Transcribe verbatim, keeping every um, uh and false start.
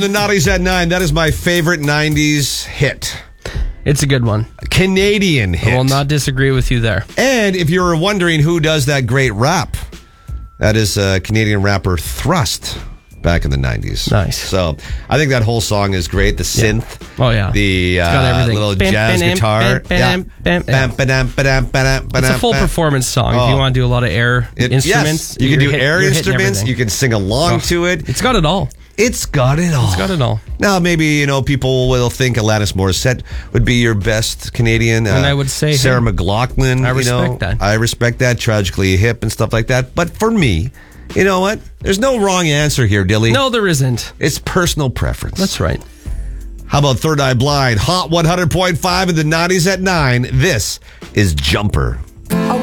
The Naughties at nine. That is my favorite nineties hit. It's a good one. Canadian hit. I will not disagree with you there. And if you were wondering who does that great rap, that is uh, Canadian rapper Thrust back in the nineties. Nice. So I think that whole song is great. The synth. Yeah. Oh, yeah. The It's got uh, everything. little Bam, jazz bam, guitar. bam, bam, Yeah. bam, bam. Bam, ba-dam, ba-dam, ba-dam, It's ba-dam, a full bam. performance song. If Oh. you want to do a lot of air It- instruments. Yes. You can do you're hit- air you're hitting instruments. everything. You can sing along Oh, to it. It's got it all. It's got it all. It's got it all. Now, maybe, you know, people will think Alanis Morissette would be your best Canadian. Uh, And I would say Sarah him. McLachlan. I you respect know, that. I respect that. Tragically Hip and stuff like that. But for me, you know what? There's no wrong answer here, Dilly. No, there isn't. It's personal preference. That's right. How about Third Eye Blind? Hot one hundred point five in the nineties at nine. This is Jumper. I